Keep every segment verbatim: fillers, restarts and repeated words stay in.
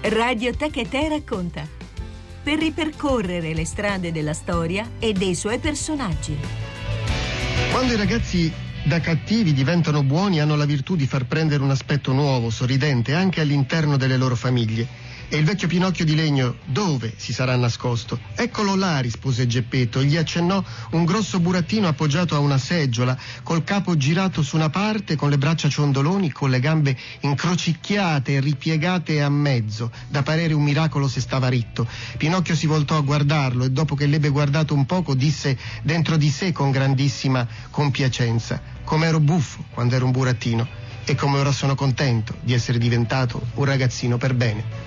Radioteca Te racconta, per ripercorrere le strade della storia e dei suoi personaggi. Quando i ragazzi da cattivi diventano buoni, hanno la virtù di far prendere un aspetto nuovo, sorridente, anche all'interno delle loro famiglie. E il vecchio Pinocchio di legno dove si sarà nascosto? Eccolo là, rispose Geppetto. Gli accennò un grosso burattino appoggiato a una seggiola, col capo girato su una parte, con le braccia ciondoloni, con le gambe incrocicchiate e ripiegate a mezzo, da parere un miracolo se stava ritto. Pinocchio si voltò a guardarlo e dopo che l'ebbe guardato un poco disse dentro di sé con grandissima compiacenza: com'ero buffo quando ero un burattino e come ora sono contento di essere diventato un ragazzino per bene.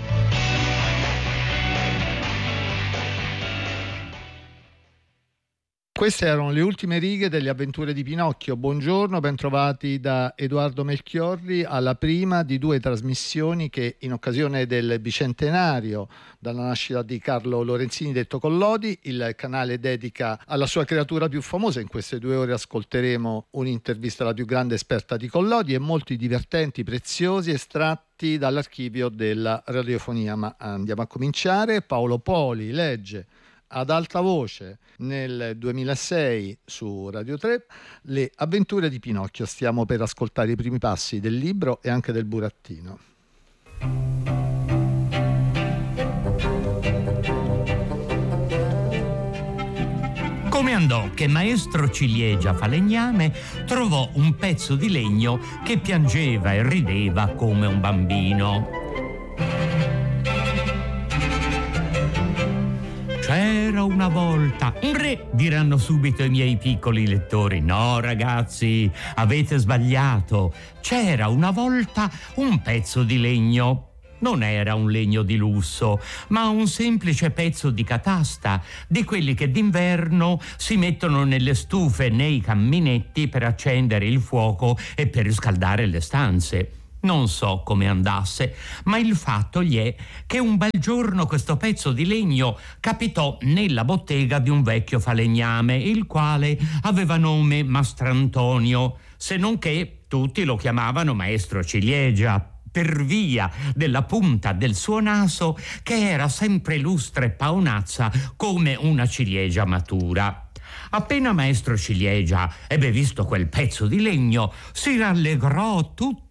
Queste erano le ultime righe delle avventure di Pinocchio. Buongiorno, bentrovati da Edoardo Melchiorri alla prima di due trasmissioni che, in occasione del bicentenario dalla nascita di Carlo Lorenzini detto Collodi, il canale dedica alla sua creatura più famosa. In queste due ore ascolteremo un'intervista alla più grande esperta di Collodi e molti divertenti, preziosi estratti dall'archivio della radiofonia. Ma andiamo a cominciare. Paolo Poli legge ad alta voce nel duemilasei su Radio tre Le avventure di Pinocchio. Stiamo per ascoltare i primi passi del libro e anche del burattino. Come andò che maestro Ciliegia Falegname trovò un pezzo di legno che piangeva e rideva come un bambino. C'era una volta un re, diranno subito i miei piccoli lettori. No, ragazzi, avete sbagliato. C'era una volta un pezzo di legno. Non era un legno di lusso, ma un semplice pezzo di catasta, di quelli che d'inverno si mettono nelle stufe e nei camminetti per accendere il fuoco e per riscaldare le stanze. Non so come andasse, ma il fatto gli è che un bel giorno questo pezzo di legno capitò nella bottega di un vecchio falegname, il quale aveva nome Mastrantonio, se non che tutti lo chiamavano maestro Ciliegia, per via della punta del suo naso che era sempre lustra e paonazza come una ciliegia matura. Appena maestro Ciliegia ebbe visto quel pezzo di legno, si rallegrò tutto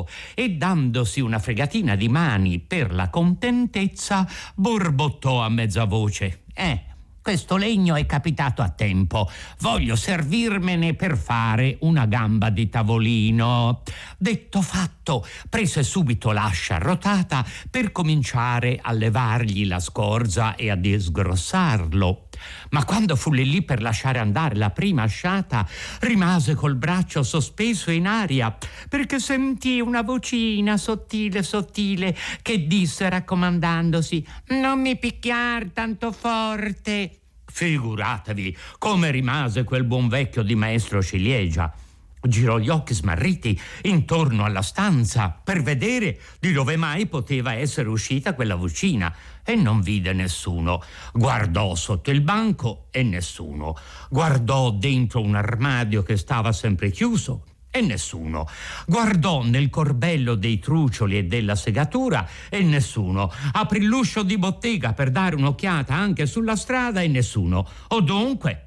e, dandosi una fregatina di mani per la contentezza, borbottò a mezza voce: Eh, questo legno è capitato a tempo. Voglio servirmene per fare una gamba di tavolino. Detto fatto, prese subito l'ascia arrotata per cominciare a levargli la scorza e a disgrossarlo. Ma quando fu lì lì per lasciare andare la prima asciata, rimase col braccio sospeso in aria, perché sentì una vocina sottile sottile che disse, raccomandandosi: non mi picchiar tanto forte. Figuratevi come rimase quel buon vecchio di maestro Ciliegia. Girò gli occhi smarriti intorno alla stanza per vedere di dove mai poteva essere uscita quella vocina e non vide nessuno. Guardò sotto il banco e nessuno. Guardò dentro un armadio che stava sempre chiuso e nessuno. Guardò nel corbello dei trucioli e della segatura e nessuno. Aprì l'uscio di bottega per dare un'occhiata anche sulla strada e nessuno. O dunque...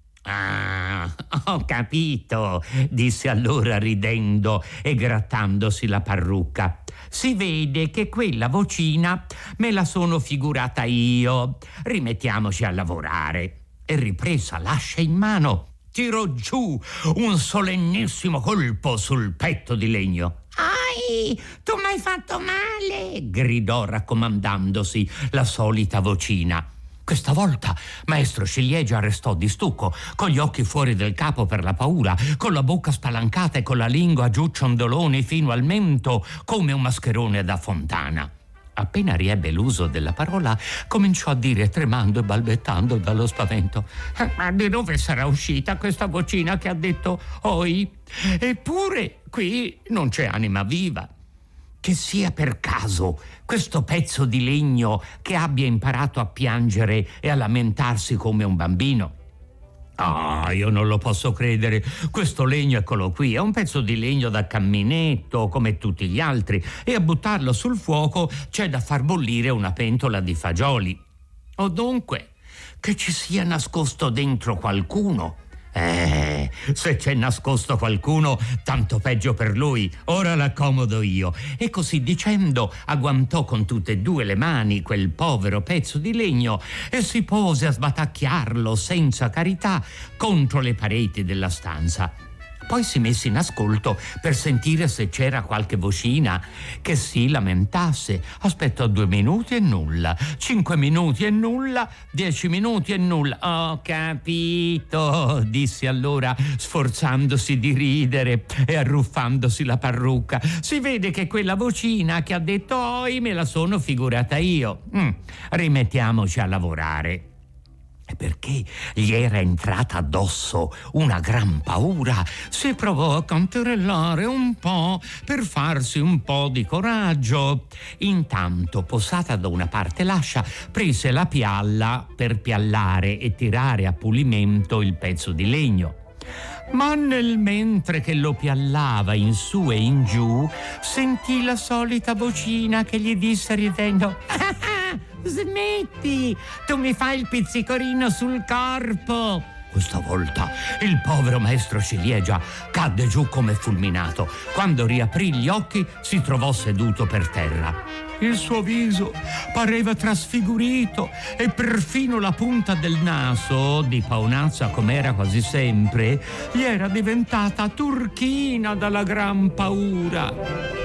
Ah, ho capito, disse allora ridendo e grattandosi la parrucca. Si vede che quella vocina me la sono figurata io. Rimettiamoci a lavorare. E ripresa l'ascia in mano, tirò giù un solennissimo colpo sul petto di legno. Ai, tu m'hai fatto male, gridò raccomandandosi la solita vocina. Questa volta maestro Ciliegia restò di stucco, con gli occhi fuori del capo per la paura, con la bocca spalancata e con la lingua giù ciondoloni fino al mento, come un mascherone da fontana. Appena riebbe l'uso della parola, cominciò a dire, tremando e balbettando dallo spavento: ma di dove sarà uscita questa vocina che ha detto oi? Eppure qui non c'è anima viva. Che sia per caso questo pezzo di legno che abbia imparato a piangere e a lamentarsi come un bambino. Ah, io non lo posso credere. Questo legno, eccolo qui, è un pezzo di legno da camminetto, come tutti gli altri, e a buttarlo sul fuoco c'è da far bollire una pentola di fagioli. O dunque, che ci sia nascosto dentro qualcuno. Eh, se c'è nascosto qualcuno, tanto peggio per lui. Ora l'accomodo io. E così dicendo, agguantò con tutte e due le mani quel povero pezzo di legno e si pose a sbatacchiarlo senza carità contro le pareti della stanza. Poi si mise in ascolto per sentire se c'era qualche vocina che si lamentasse. Aspettò due minuti e nulla, cinque minuti e nulla, dieci minuti e nulla. Ho capito, disse allora, sforzandosi di ridere e arruffandosi la parrucca. Si vede che quella vocina che ha detto oi me la sono figurata io. Mm, rimettiamoci a lavorare. Perché gli era entrata addosso una gran paura, si provò a canterellare un po' per farsi un po' di coraggio. Intanto, posata da una parte l'ascia, prese la pialla per piallare e tirare a pulimento il pezzo di legno. Ma nel mentre che lo piallava in su e in giù, sentì la solita vocina che gli disse ridendo: smetti, tu mi fai il pizzicorino sul corpo. Questa volta il povero maestro ciliegia cadde giù come fulminato. Quando riaprì gli occhi si trovò seduto per terra. Il suo viso pareva trasfigurito e perfino la punta del naso, di paonazza com'era quasi sempre, gli era diventata turchina dalla gran paura.